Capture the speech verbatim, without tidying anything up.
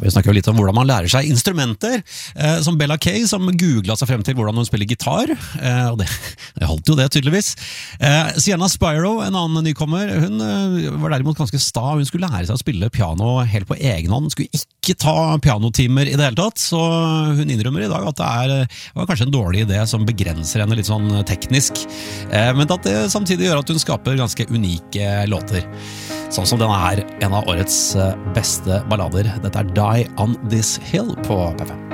Vi snakker jo litt om hvordan man lærer seg instrumenter, eh, som Bella Kay, som googlet seg frem til hvordan hun spiller gitar, eh, og det, det holdt jo det tydeligvis. Eh, Sienna Spyro, en annen nykommer, hun eh, var derimot ganske sta, hun skulle lære seg å spille piano helt på egen hånd, skulle ikke ta pianotimer i det hele tatt, så hun innrømmer i dag at det er, var kanskje en dårlig idé som begrenser henne litt sånn teknisk, eh, men at det samtidig gjør at hun skaper ganske unike låter. Sånn som denne her, en av årets beste ballader. Dette er Die on This Hill på P fem.